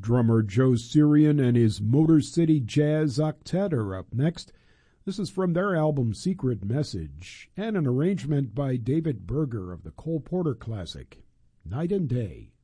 drummer Joe Sirian and his Motor City Jazz Octet are up next. This is from their album Secret Message, and an arrangement by David Berger of the Cole Porter classic, Night and Day.